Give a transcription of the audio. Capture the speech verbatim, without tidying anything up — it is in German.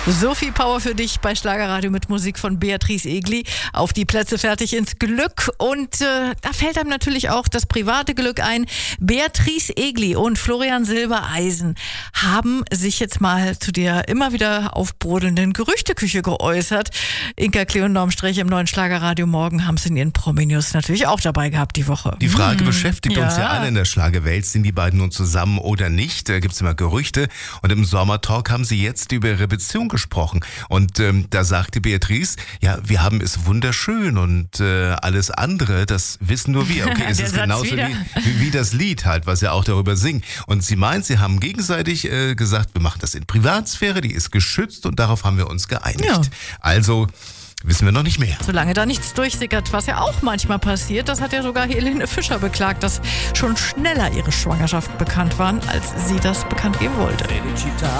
So viel Power für dich bei Schlagerradio mit Musik von Beatrice Egli. Auf die Plätze, fertig, ins Glück. Und äh, da fällt einem natürlich auch das private Glück ein. Beatrice Egli und Florian Silbereisen haben sich jetzt mal zu der immer wieder aufbrodelnden Gerüchteküche geäußert. Inka Klee und Norm Strech im neuen Schlagerradio Morgen haben es in ihren Promi-News natürlich auch dabei gehabt die Woche. Die Frage hm, beschäftigt ja. uns ja alle in der Schlagerwelt. Sind die beiden nun zusammen oder nicht? Da gibt es immer Gerüchte. Und im Sommertalk haben sie jetzt über ihre Beziehung gesprochen. Und ähm, da sagte Beatrice, ja, wir haben es wunderschön und äh, alles andere, das wissen nur wir. Okay, es Der ist Satz genauso wieder. wie, wie, wie das Lied halt, was ja auch darüber singt. Und sie meint, sie haben gegenseitig äh, gesagt, wir machen das in Privatsphäre, die ist geschützt und darauf haben wir uns geeinigt. Ja. Also wissen wir noch nicht mehr. Solange da nichts durchsickert, was ja auch manchmal passiert, das hat ja sogar Helene Fischer beklagt, dass schon schneller ihre Schwangerschaften bekannt waren, als sie das bekannt geben wollte.